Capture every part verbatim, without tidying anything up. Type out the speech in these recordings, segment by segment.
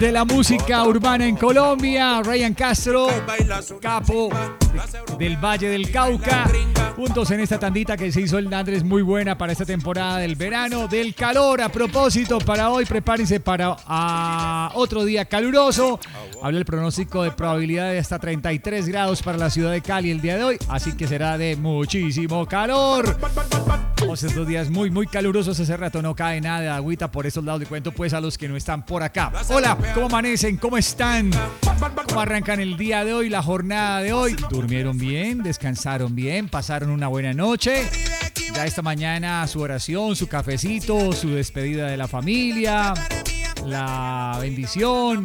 De la música urbana en Colombia, Ryan Castro, capo del Valle del Cauca, juntos en esta tandita que se hizo el Andrés, muy buena para esta temporada del verano, del calor. A propósito, para hoy prepárense para a otro día caluroso. Habla el pronóstico de probabilidad de hasta treinta y tres grados para la ciudad de Cali el día de hoy, así que será de muchísimo calor. Vamos, estos días muy, muy calurosos, hace rato no cae nada de agüita por estos lados. De cuento pues a los que no están por acá. Hola, ¿cómo amanecen? ¿Cómo están? ¿Cómo arrancan el día de hoy, la jornada de hoy? ¿Durmieron bien? ¿Descansaron bien? ¿Pasaron una buena noche? Ya esta mañana su oración, su cafecito, su despedida de la familia, la bendición.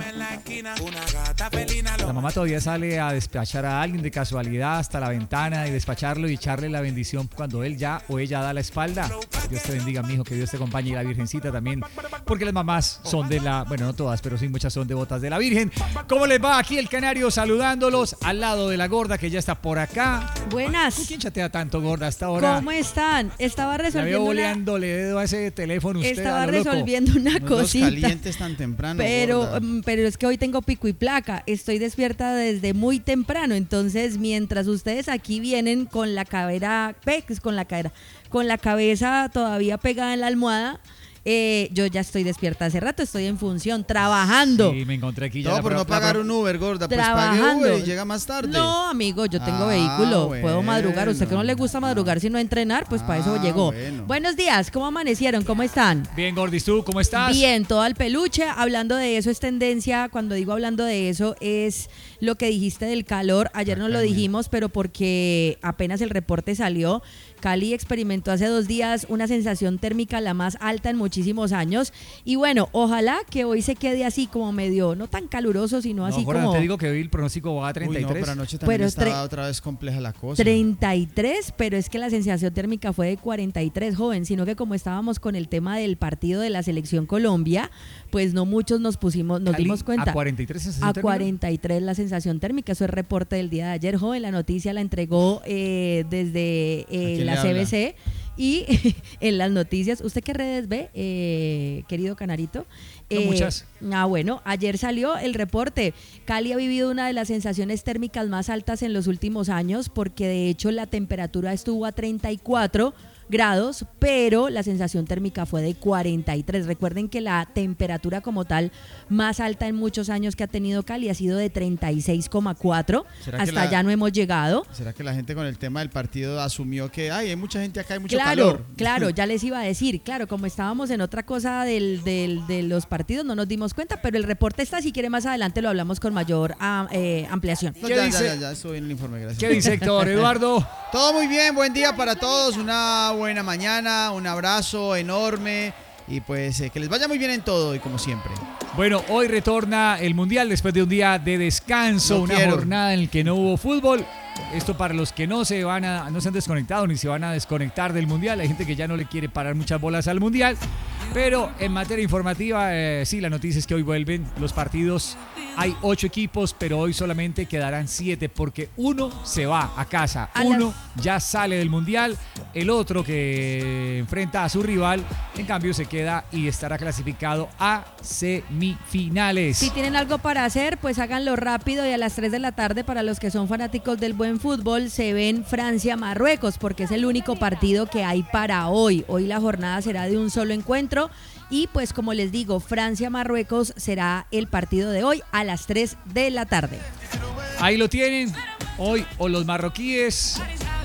La mamá todavía sale a despachar a alguien de casualidad hasta la ventana y despacharlo y echarle la bendición cuando él ya o ella da la espalda. Dios te bendiga, mijo, que Dios te acompañe, y la Virgencita también, porque las mamás son de la, bueno, no todas, pero sí muchas son devotas de la Virgen. ¿Cómo les va? Aquí el Canario saludándolos al lado de la gorda que ya está por acá. Buenas. ¿Quién chatea tanto, gorda, hasta ahora? ¿Cómo están? Estaba resolviendo. La veo boleándole dedo a ese teléfono usted. Estaba a lo loco. resolviendo una Los cosita. calientes tan temprano. Pero, gorda. pero es que hoy tengo pico y placa. Estoy despierta desde muy temprano. Entonces, mientras ustedes aquí vienen con la cadera, con la cadera, con la cabeza todavía pegada en la almohada, eh, yo ya estoy despierta hace rato. Estoy en función, trabajando. Sí, me encontré aquí ya. No, la por pro- no pagar la pro- un Uber, gorda. Pues pague Trabajando. Uber y llega más tarde. No, amigo, yo tengo Ah, vehículo. bueno. Puedo madrugar. Usted que no le gusta madrugar sino entrenar, pues para eso Ah, llegó. bueno. Buenos días, ¿cómo amanecieron? ¿Cómo están? Bien, Gordis, ¿tú cómo estás? Bien, todo al peluche. Hablando de eso es tendencia. Cuando digo hablando de eso es lo que dijiste del calor. Ayer no lo dijimos, pero porque apenas el reporte salió. Cali experimentó hace dos días una sensación térmica la más alta en muchísimos años. Y bueno, ojalá que hoy se quede así como medio, no tan caluroso, sino No, así Jorge, como te digo que hoy el pronóstico va a Uy, treinta y tres. no, pero anoche también Pero estaba tre- otra vez compleja la cosa. treinta y tres, pero es que la sensación térmica fue de cuarenta y tres, joven, sino que como estábamos con el tema del partido de la selección Colombia, pues no muchos nos pusimos, nos Cali, dimos cuenta. ¿A cuarenta y tres sensación A térmica? cuarenta y tres la sensación térmica, eso es reporte del día de ayer, joven. La noticia la entregó eh, desde eh, quién la le C B habla? C y en las noticias. ¿Usted qué redes ve, eh, querido Canarito? No, muchas. Ah, bueno, ayer salió el reporte. Cali ha vivido una de las sensaciones térmicas más altas en los últimos años, porque de hecho la temperatura estuvo a treinta y cuatro grados, pero la sensación térmica fue de cuarenta y tres. Recuerden que la temperatura como tal más alta en muchos años que ha tenido Cali ha sido de treinta y seis coma cuatro. ¿Será que Hasta la- allá no hemos llegado. ¿Será que la gente con el tema del partido asumió que ay, hay mucha gente acá, hay mucho Claro, calor? claro, ya les iba a decir, claro, como estábamos en otra cosa del, del- de los partidos, no nos dimos cuenta, pero el reporte está, si quiere más adelante lo hablamos con mayor ah, eh, ampliación. No, ¿Qué ya, dice? ya, ya, ya, estoy en el informe, gracias. ¿Qué dice Héctor Eduardo? Todo muy bien, buen día para todos, una buena mañana, un abrazo enorme y pues eh, que les vaya muy bien en todo y como siempre. Bueno, hoy retorna el Mundial después de un día de descanso, No una quiero. jornada en la que no hubo fútbol. Esto para los que no se van a, no se han desconectado ni se van a desconectar del Mundial. Hay gente que ya no le quiere parar muchas bolas al Mundial. Pero en materia informativa, eh, sí, la noticia es que hoy vuelven los partidos. Hay ocho equipos, pero hoy solamente quedarán siete porque uno se va a casa. A Uno ya sale del Mundial. El otro que enfrenta a su rival, en cambio, se queda y estará clasificado a semifinales. Si tienen algo para hacer, pues háganlo rápido y a las tres de la tarde para los que son fanáticos del buen fútbol se ven Francia-Marruecos porque es el único partido que hay para hoy. Hoy la jornada será de un solo encuentro y pues como les digo, Francia-Marruecos será el partido de hoy a las tres de la tarde. Ahí lo tienen. Hoy o los marroquíes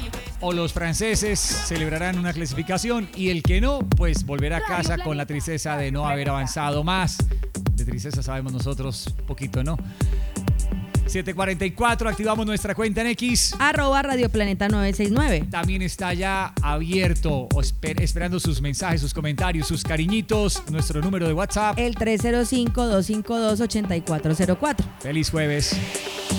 o los franceses celebrarán una clasificación y el que no, pues volverá a casa con la tristeza de no haber avanzado más. De tristeza sabemos nosotros poquito, ¿no? siete cuarenta y cuatro, activamos nuestra cuenta en X. Arroba Radio Planeta nueve seis nueve. También está ya abierto, o esper- esperando sus mensajes, sus comentarios, sus cariñitos, nuestro número de WhatsApp. El tres cero cinco, dos cinco dos, ocho cuatro cero cuatro. Feliz jueves.